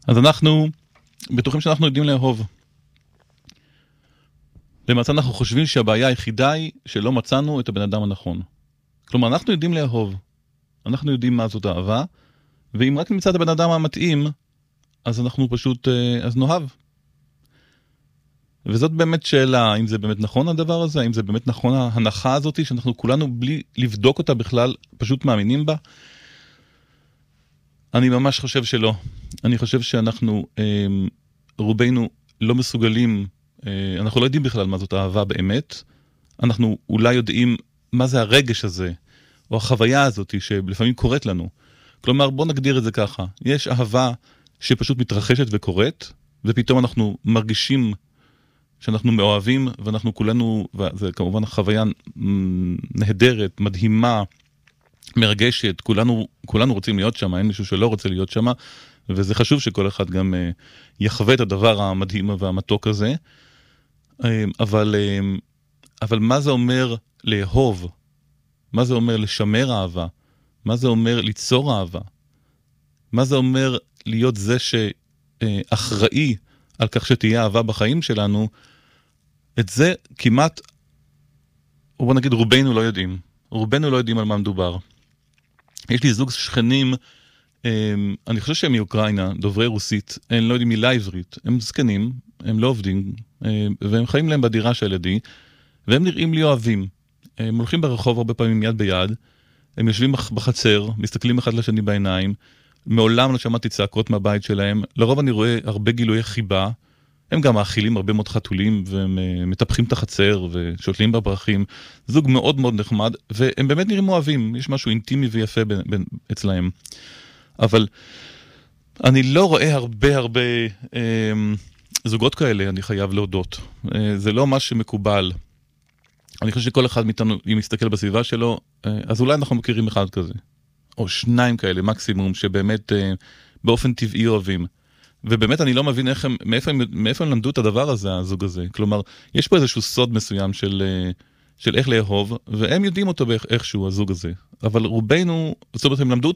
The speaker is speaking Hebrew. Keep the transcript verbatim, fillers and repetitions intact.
אז אנחנו בטוחים שאנחנו יודעים לאהוב. למעשה אנחנו חושבים שהבעיה היחידה היא שלא מצאנו את הבן אדם הנכון. כלומר, אנחנו יודעים לאהוב. אנחנו יודעים מה זאת אהבה, ואם רק נמצא את הבן אדם המתאים, אז אנחנו פשוט, אז נאהב. וזאת באמת שאלה, האם זה באמת נכון הדבר הזה? האם זה באמת נכון ההנחה הזאת, שאנחנו כולנו בלי לבדוק אותה בכלל, פשוט מאמינים בה? אני ממש חושב שלא. אני חושב שאנחנו, רובנו לא מסוגלים, אנחנו לא יודעים בכלל מה זאת אהבה באמת. אנחנו אולי יודעים מה זה הרגש הזה, או החוויה הזאת שלפעמים קורית לנו. כלומר, בוא נגדיר את זה ככה. יש אהבה שפשוט מתרחשת וקורית, ופתאום אנחנו מרגישים שאנחנו מאוהבים, ואנחנו כולנו, וזה כמובן חוויה נהדרת, מדהימה, מרגשת, כולנו, כולנו רוצים להיות שם, אין מישהו שלא רוצה להיות שם, וזה חשוב שכל אחד גם יחווה את הדבר המדהים והמתוק הזה. אבל, אבל מה זה אומר לאהוב? מה זה אומר לשמר אהבה? מה זה אומר ליצור אהבה? מה זה אומר להיות זה שאחראי על כך שתהיה אהבה בחיים שלנו? את זה כמעט, בוא נגיד, רובנו לא יודעים. רובנו לא יודעים על מה מדובר. יש לי זוג שכנים, אני חושב שהם מאוקראינה, דוברי רוסית, הם לא יודעים מילה עברית, הם זקנים, הם לא עובדים, והם חיים להם בדירה של ידי, והם נראים לי אוהבים. הם הולכים ברחוב הרבה פעמים יד ביד, הם יושבים בחצר, מסתכלים אחד לשני בעיניים, מעולם לא שמעתי צעקות מהבית שלהם, לרוב אני רואה הרבה גילויי חיבה, הם גם מאכילים הרבה מאוד חתולים, והם מטפחים את החצר ושותלים בברכים, זוג מאוד מאוד נחמד, והם באמת נראים אוהבים, יש משהו אינטימי ויפה ב- ב- אצלהם. אבל אני לא רואה הרבה הרבה אה, זוגות כאלה, אני חייב להודות. אה, זה לא מה שמקובל. אני חושב שכל אחד מאיתנו, אם מסתכל בסביבה שלו, אה, אז אולי אנחנו מכירים אחד כזה. או שניים כאלה, מקסימום, שבאמת אה, באופן טבעי אוהבים. ובאמת אני לא מבין איך הם, מאיפה הם, מאיפה הם למדו את הדבר הזה, הזוג הזה. כלומר, יש פה איזשהו סוד מסוים של, של איך לאהוב, והם יודעים אותו באיכשהו, הזוג הזה. אבל רובנו, זאת אומרת, הם למדו